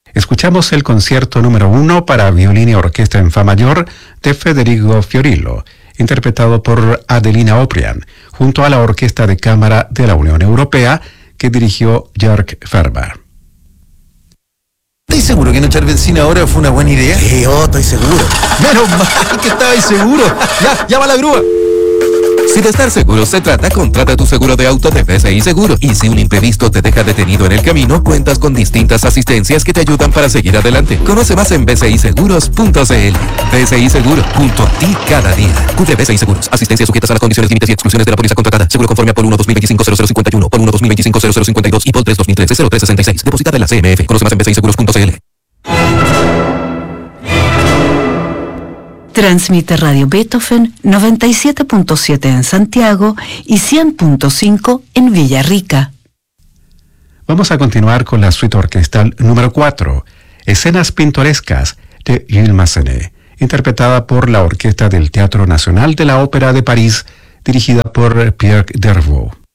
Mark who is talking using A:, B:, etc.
A: Escuchamos el concierto número 1 para violín y orquesta en fa mayor de Federico Fiorillo, interpretado por Adelina O'Brien, junto a la Orquesta de Cámara de la Unión Europea que dirigió Jörg Ferber.
B: ¿Estás seguro que no echar benzina ahora fue una buena idea?
C: Sí, estoy seguro.
B: Menos mal que estabas seguro. Ya, llama a la grúa.
D: Si de estar seguro se trata, contrata tu seguro de auto de BCI Seguro. Y si un imprevisto te deja detenido en el camino, cuentas con distintas asistencias que te ayudan para seguir adelante. Conoce más en bciseguros.cl. BCI Seguro, junto a ti cada día. Cubre BCI Seguros. Asistencia sujetas a las condiciones, límites y exclusiones de la póliza contratada. Seguro conforme a Pol 1 2025-0051, Pol 1 2025-0052 y Pol 3 2013-0366. Depositada en la CMF. Conoce más en bciseguros.cl.
E: Transmite Radio Beethoven 97.7 en Santiago y 100.5 en Villarrica.
A: Vamos a continuar con la suite orquestal número 4, Escenas Pintorescas, de Gilles Massenet, interpretada por la Orquesta del Teatro Nacional de la Ópera de París, dirigida por Pierre Dervaux.